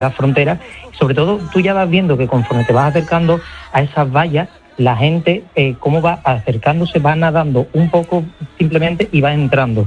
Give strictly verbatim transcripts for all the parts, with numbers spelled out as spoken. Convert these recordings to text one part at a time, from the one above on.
la frontera. Sobre todo, tú ya vas viendo que conforme te vas acercando a esas vallas, la gente, eh, cómo va acercándose, va nadando un poco simplemente y va entrando.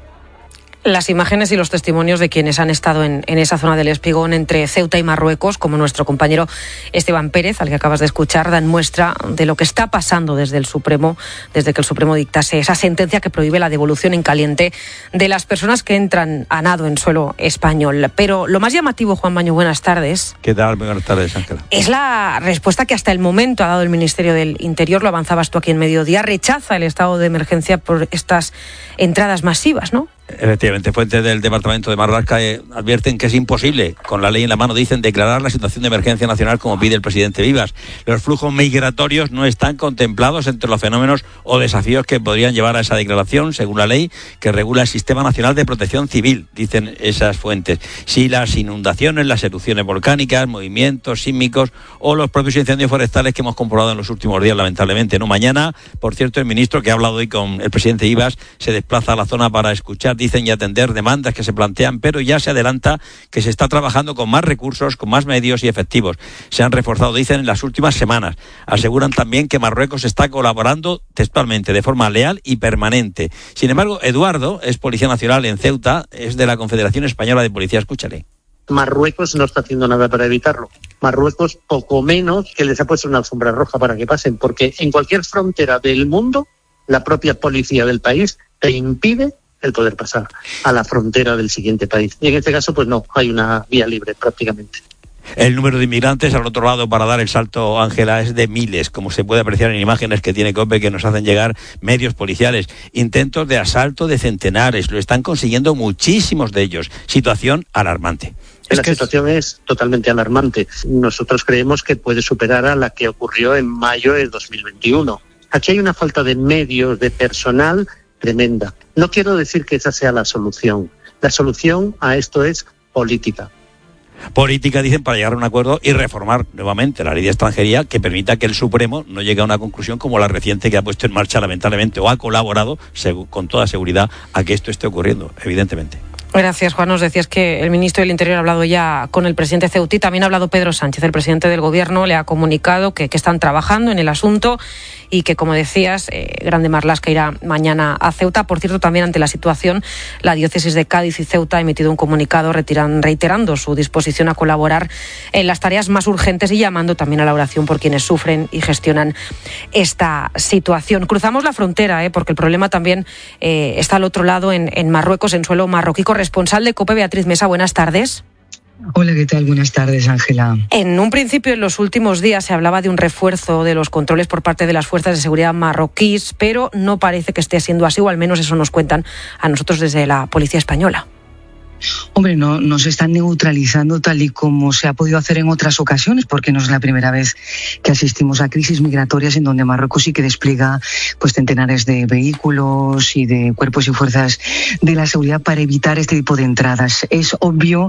Las imágenes y los testimonios de quienes han estado en, en esa zona del Espigón entre Ceuta y Marruecos, como nuestro compañero Esteban Pérez, al que acabas de escuchar, dan muestra de lo que está pasando desde el Supremo, desde que el Supremo dictase esa sentencia que prohíbe la devolución en caliente de las personas que entran a nado en suelo español. Pero lo más llamativo, Juan Baño, buenas tardes. ¿Qué tal? Buenas tardes, Ángela. Es la respuesta que hasta el momento ha dado el Ministerio del Interior, lo avanzabas tú aquí en Mediodía, rechaza el estado de emergencia por estas entradas masivas, ¿no? Efectivamente, fuentes del Departamento de Marlaska eh, advierten que es imposible, con la ley en la mano, dicen, declarar la situación de emergencia nacional como pide el presidente Vivas. Los flujos migratorios no están contemplados entre los fenómenos o desafíos que podrían llevar a esa declaración, según la ley que regula el Sistema Nacional de Protección Civil, dicen esas fuentes. Si las inundaciones, las erupciones volcánicas, movimientos sísmicos o los propios incendios forestales que hemos comprobado en los últimos días, lamentablemente. No, mañana, por cierto, el ministro que ha hablado hoy con el presidente Vivas se desplaza a la zona para escuchar, dicen, y atender demandas que se plantean, pero ya se adelanta que se está trabajando con más recursos, con más medios y efectivos. Se han reforzado, dicen, en las últimas semanas. Aseguran también que Marruecos está colaborando textualmente, de forma leal y permanente. Sin embargo, Eduardo es policía nacional en Ceuta, es de la Confederación Española de Policía. Escúchale. Marruecos no está haciendo nada para evitarlo. Marruecos, poco menos que les ha puesto una alfombra roja para que pasen, porque en cualquier frontera del mundo, la propia policía del país te impide el poder pasar a la frontera del siguiente país. Y en este caso, pues no, hay una vía libre prácticamente. El número de inmigrantes al otro lado para dar el salto, Ángela, es de miles, como se puede apreciar en imágenes que tiene COPE que nos hacen llegar medios policiales. Intentos de asalto de centenares, lo están consiguiendo muchísimos de ellos. Situación alarmante. La es situación es... es totalmente alarmante. Nosotros creemos que puede superar a la que ocurrió en mayo de dos mil veintiuno. Aquí hay una falta de medios, de personal tremenda. No quiero decir que esa sea la solución. La solución a esto es política. Política, dicen, para llegar a un acuerdo y reformar nuevamente la ley de extranjería que permita que el Supremo no llegue a una conclusión como la reciente que ha puesto en marcha, lamentablemente, o ha colaborado con toda seguridad a que esto esté ocurriendo, evidentemente. Gracias, Juan. Nos decías que el ministro del Interior ha hablado ya con el presidente ceutí. También ha hablado Pedro Sánchez, el presidente del Gobierno, le ha comunicado que, que están trabajando en el asunto y que, como decías, eh, Grande Marlaska irá mañana a Ceuta. Por cierto, también ante la situación, la diócesis de Cádiz y Ceuta ha emitido un comunicado retiran, reiterando su disposición a colaborar en las tareas más urgentes y llamando también a la oración por quienes sufren y gestionan esta situación. Cruzamos la frontera, eh, porque el problema también eh, está al otro lado, en, en Marruecos, en suelo marroquí. Corresponsal de COPE, Beatriz Mesa, buenas tardes. Hola, ¿qué tal? Buenas tardes, Ángela. En un principio, en los últimos días, se hablaba de un refuerzo de los controles por parte de las fuerzas de seguridad marroquíes, pero no parece que esté siendo así, o al menos eso nos cuentan a nosotros desde la Policía Española. Hombre, no nos están neutralizando tal y como se ha podido hacer en otras ocasiones, porque no es la primera vez que asistimos a crisis migratorias en donde Marruecos sí que despliega pues centenares de vehículos y de cuerpos y fuerzas de la seguridad para evitar este tipo de entradas. Es obvio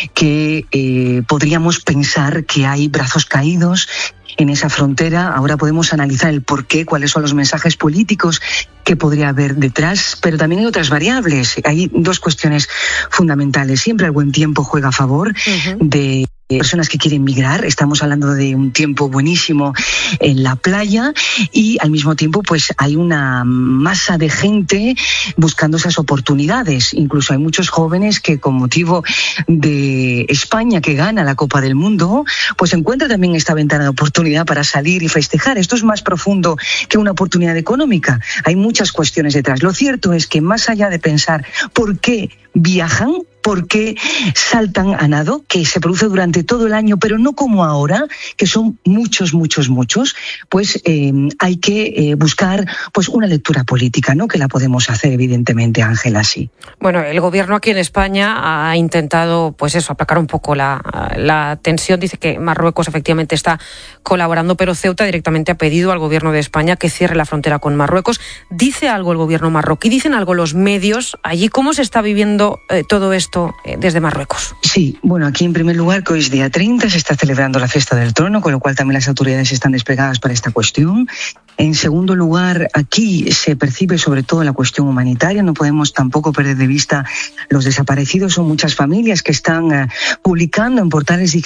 que eh, podríamos pensar que hay brazos caídos en esa frontera. Ahora podemos analizar el porqué, cuáles son los mensajes políticos que podría haber detrás, pero también hay otras variables. Hay dos cuestiones fundamentales. Siempre el buen tiempo juega a favor uh-huh. de personas que quieren migrar. Estamos hablando de un tiempo buenísimo en la playa y al mismo tiempo pues hay una masa de gente buscando esas oportunidades. Incluso hay muchos jóvenes que, con motivo de España que gana la Copa del Mundo, pues encuentran también esta ventana de oportunidad para salir y festejar. Esto es más profundo que una oportunidad económica. Hay muchas cuestiones detrás. Lo cierto es que, más allá de pensar por qué viajan, por qué saltan a nado, que se produce durante todo el año, pero no como ahora, que son muchos, muchos, muchos, pues eh, hay que eh, buscar pues una lectura política, ¿no? Que la podemos hacer, evidentemente, Ángela, sí. Bueno, el Gobierno aquí en España ha intentado, pues eso, aplacar un poco la, la tensión. Dice que Marruecos efectivamente está colaborando, pero Ceuta directamente ha pedido al Gobierno de España que cierre la frontera con Marruecos. ¿Dice algo el Gobierno marroquí? ¿Dicen algo los medios allí? ¿Cómo se está viviendo eh, todo esto desde Marruecos? Sí, bueno, aquí en primer lugar, que hoy es día treinta, se está celebrando la fiesta del trono, con lo cual también las autoridades están desplegadas para esta cuestión. En segundo lugar, aquí se percibe sobre todo la cuestión humanitaria. No podemos tampoco perder de vista los desaparecidos. Son muchas familias que están uh, publicando en portales